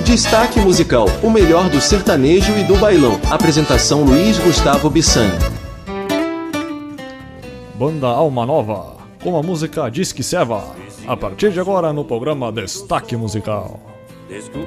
Destaque musical, o melhor do sertanejo e do bailão. Apresentação Luiz Gustavo Bissani. Banda Alma Nova, com a música Disque Seva. A partir de agora no programa Destaque Musical.